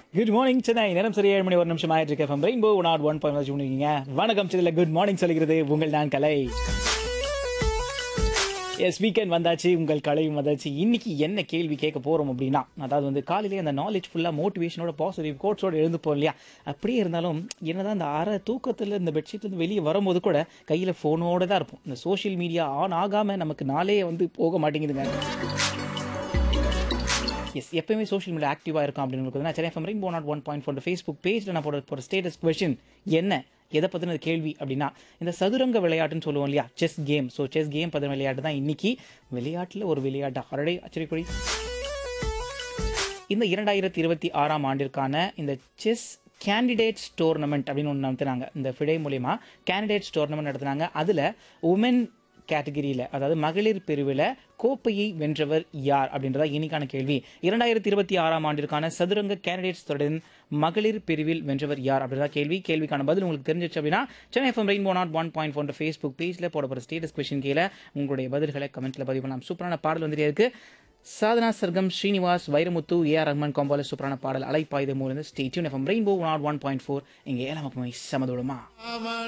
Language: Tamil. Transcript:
குட் மார்னிங் சென்னை நேரம் சரி 7 மணி 1 நிமிஷம் ஆயிட்டு இருக்கு. FM ரெயின்போ 101.1 பண்ணிருக்கீங்க. வணக்கம் சென்னையில குட் மார்னிங் சொல்கிறது உங்கள் நான் கலை. எஸ் வீக்கெண்ட் வந்தாச்சு, உங்கள் கலையும் வந்தாச்சு. இன்னைக்கு என்ன கேள்வி கேட்க போறோம் அப்படின்னா, அதாவது வந்து காலையிலே அந்த நாலேஜ் ஃபுல்லா மோட்டிவேஷனோட பாசிட்டிவ் கோட்ஸோட எழுந்துப்போம் இல்லையா? அப்படியே இருந்தாலும் என்னதான் இந்த அரை தூக்கத்தில் இந்த பெட்ஷீட் வந்து வெளியே வரும்போது கூட கையில் ஃபோனோட தான் இருப்போம். இந்த சோஷியல் மீடியா ஆன் ஆகாமல் நமக்கு நாளே வந்து போக மாட்டேங்குதுங்க. எஸ் எப்பயுமே சோஷியல் மீடியா ஆக்டிவாக இருக்கும் அப்படின்னு இருக்குது. சென்னை FM ரெயின்போ 101.4 ஃபேஸ்புக் பேஜில் நான் போகிற ஸ்டேட்டஸ் கொஸ்டின் என்ன எதை பற்றின கேள்வி அப்படின்னா, இந்த சதுரங்க விளையாட்டுன்னு சொல்லுவோம் இல்லையா, chess game. So chess game பற்றின விளையாட்டு தான் இன்னைக்கு. விளையாட்டில் ஒரு விளையாட்டு அரடை ஆச்சரியக்குறி. இந்த 2026ஆம் ஆண்டிற்கான இந்த செஸ் கேண்டிடேட்ஸ் டோர்னமெண்ட் அப்படின்னு ஒன்று நடத்துனாங்க. இந்த ஃபிடே மூலயமா கேண்டிடேட்ஸ் டோர்னமெண்ட் நடத்துனாங்க. அதில் உமன் கேட்டகிரியில், அதாவது மகளிர் பிரிவில் கோப்பையை வென்றவர் யார் அப்படின்றதா இன்னைக்கான கேள்வி. 2026ஆம் ஆண்டிற்கான சதுரங்க கேண்டிடேட்ஸ் தொடரின் மகளிர் பிரிவில் வென்றவர் யார் அப்படின்றதா கேள்வி. கேள்விக்கான பதில் உங்களுக்கு தெரிஞ்சிச்சு அப்படின்னா சென்னை FM ரெயின்போ 101.4 ஃபேஸ்புக் பேஜில் போடப்படுற ஸ்டேட்டஸ் கொஸ்டின் கீழே உங்களுடைய பதில்களை கமெண்ட்டில் பதிவு பண்ணலாம். சூப்பரான பாடல் வந்துட்டே இருக்கு. சாதனா சர்கம், ஸ்ரீனிவாஸ், வைரமுத்து, ஏஆர் ரஹ்மான் காம்போல சூப்பரான பாடல் அலைப்பாயுதே மூலம். Stay tune. FM ரெயின்போ 101.4 இங்கே ஏழாம் சமதோடுமா.